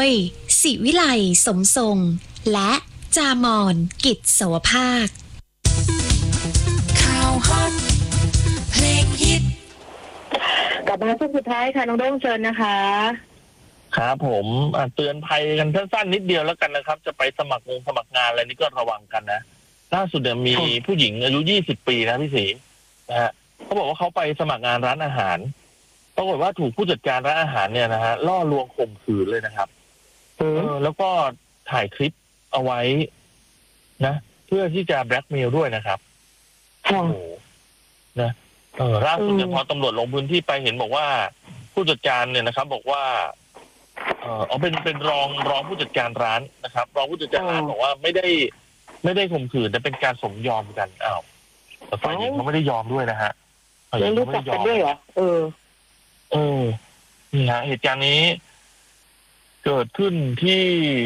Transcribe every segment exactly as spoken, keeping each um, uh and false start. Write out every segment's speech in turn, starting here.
ยศิวิไลสมทรงและจามอนกิจโสภาคข่าวฮอตเพลงฮิตกลับมาช่วงสุดท้ายค่ะน้องโด้งเชิญนะคะครับผมเตือนภัยกันสั้นๆนิดเดียวแล้วกันนะครับจะไปสมัครงงสมัครงานอะไรนี่ก็ระวังกันนะล่าสุดเนี่ยมีผู้หญิงอายุยี่สิบปีนะพี่ศรีนะฮะเขาบอกว่าเขาไปสมัครงานร้านอาหารปรากฏว่าถูกผู้จัดการร้านอาหารเนี่ยนะฮะล่อลวงข่มขืนเลยนะครับเออแล้วก็ถ่ายคลิปเอาไว้นะเพื่อที่จะแบล็กเมลด้วยนะครับโอ้โหนะเออล่าสุดเนี่ยพอตำรวจลงพื้นที่ไปเห็นบอกว่าผู้จัดการเนี่ยนะครับบอกว่าเออเอาเป็นเป็นรองรองผู้จัดการร้านนะครับรองผู้จัดการร้านบอกว่าไม่ได้ไม่ได้ข่มขืนแต่เป็นการสมยอมกันอ้าวแต่ฝ่ายหญิงเขาไม่ได้ยอมด้วยนะฮะฝ่ายหญิงเขาไม่ได้ยอมด้วยเหรอเออเออนี่ฮะเหตุการณ์นี้เกิดขึ้นที่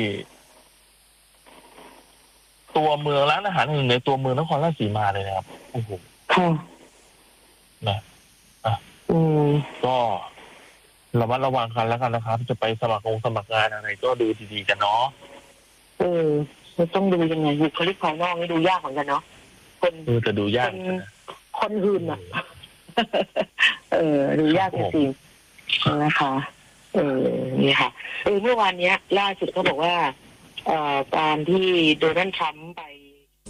ตัวเมืองร้านอาหารหนึ่งในตัวเมืองนครราชสีมาเลยนะครับโอ้โหค่ะนะอ่ะอืมก็ระมัดระวังกันแล้วกันนะครับจะไปสมัครงสมัครงานอะไรก็ดูดีๆกันเนาะเออจะต้องดูยังไงบุคลิกภายนอกนี่ดูยากเหมือนกันเนาะคนเออจะดูยากคนหื่นอ่ะเออดูยากจริงๆนะคะเออนี่ค่ะเออเมื่อวานเนี้ยล่าสุดเขาบอกว่าเอ่อการที่โดนัลด์ทรัมป์ไป